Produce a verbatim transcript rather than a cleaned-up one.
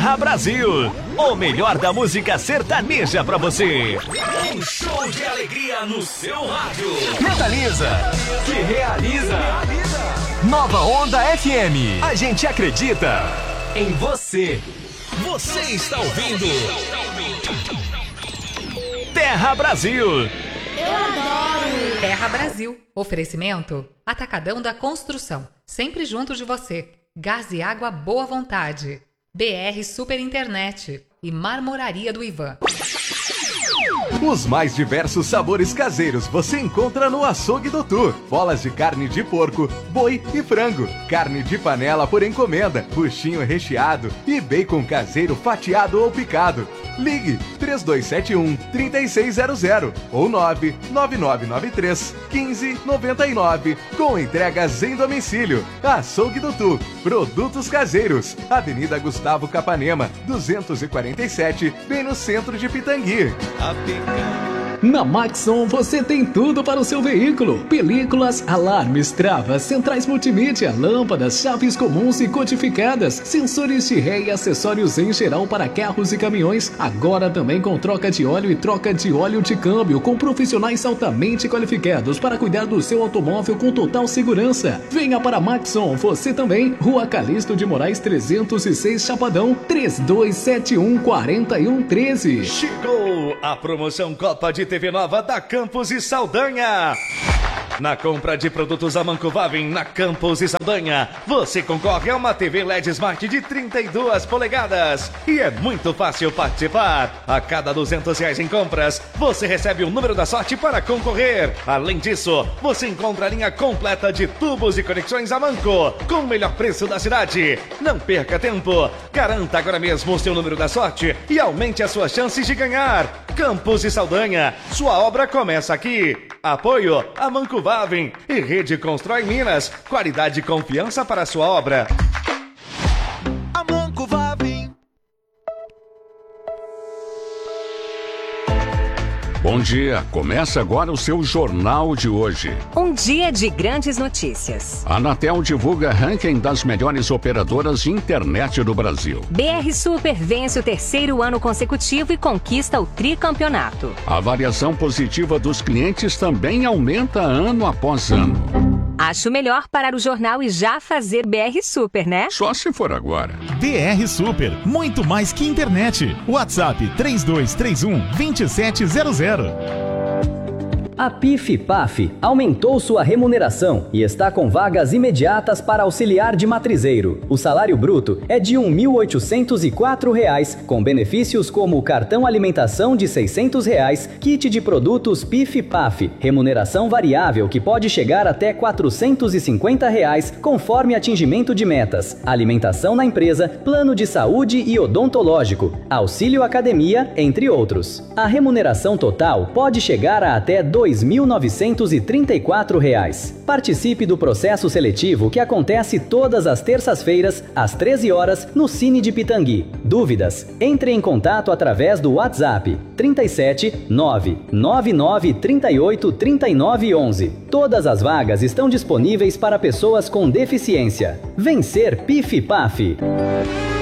Terra Brasil, o melhor da música sertaneja pra você. Um show de alegria no seu rádio. Mentaliza, que realiza. Nova Onda F M, a gente acredita em você. Você está ouvindo Terra Brasil. Eu adoro! Terra Brasil. Oferecimento Atacadão da Construção. Sempre junto de você. Gás e água boa vontade. B R Super Internet. E Marmoraria do Ivan. Os mais diversos sabores caseiros você encontra no Açougue do Tu. Bolas de carne de porco, boi e frango. Carne de panela por encomenda, buchinho recheado e bacon caseiro fatiado ou picado. Ligue três dois sete um, três seis zero zero ou nove nove nove nove três, um cinco nove nove com entregas em domicílio. Açougue do Tu, produtos caseiros. Avenida Gustavo Capanema, duzentos e quarenta e sete, bem no centro de Pitangui. Na Maxon você tem tudo para o seu veículo: películas, alarmes, travas, centrais multimídia, lâmpadas, chaves comuns e codificadas, sensores de ré e acessórios em geral para carros e caminhões. Agora também com troca de óleo e troca de óleo de câmbio, com profissionais altamente qualificados para cuidar do seu automóvel com total segurança. Venha para a Maxon, você também. Rua Calixto de Moraes trezentos e seis, Chapadão, três dois sete um, quatro um um três. Chegou a promoção Copa de T V Nova da Campos e Saldanha. Na compra de produtos Amanco Vavin na Campos e Saldanha, você concorre a uma T V L E D Smart de trinta e duas polegadas. E é muito fácil participar. A cada duzentos reais em compras, você recebe o número da sorte para concorrer. Além disso, você encontra a linha completa de tubos e conexões Amanco, com o melhor preço da cidade. Não perca tempo. Garanta agora mesmo o seu número da sorte e aumente as suas chances de ganhar. Campos e Saldanha, sua obra começa aqui. Apoio Amanco Vavin e Rede Constrói Minas. Qualidade e confiança para a sua obra. Amanco Vavin. Bom dia, começa agora o seu Jornal de hoje. Um dia de grandes notícias. A Anatel divulga ranking das melhores operadoras de internet do Brasil. B R Super vence o terceiro ano consecutivo e conquista o tricampeonato. A avaliação positiva dos clientes também aumenta ano após ano. Acho melhor parar o jornal e já fazer B R Super, né? Só se for agora. B R Super, muito mais que internet. WhatsApp três dois três um, dois sete zero zero. A PIF-PAF aumentou sua remuneração e está com vagas imediatas para auxiliar de matrizeiro. O salário bruto é de um mil oitocentos e quatro reais, com benefícios como cartão alimentação de seiscentos reais, kit de produtos PIF-PAF, remuneração variável que pode chegar até quatrocentos e cinquenta reais, conforme atingimento de metas, alimentação na empresa, plano de saúde e odontológico, auxílio academia, entre outros. A remuneração total pode chegar a até dois mil novecentos e trinta e quatro reais. Participe do processo seletivo que acontece todas as terças-feiras, às treze horas, no Cine de Pitangui. Dúvidas? Entre em contato através do WhatsApp trinta e sete, nove nove nove, trinta e oito, trinta e nove, onze. Todas as vagas estão disponíveis para pessoas com deficiência. Vencer PIF-PAF.